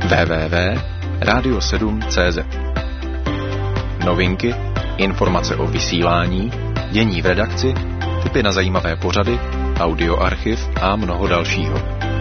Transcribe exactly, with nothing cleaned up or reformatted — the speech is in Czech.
w w w tečka radio sedm tečka c z. Novinky, informace o vysílání, dění v redakci, tipy na zajímavé pořady, audioarchiv a mnoho dalšího.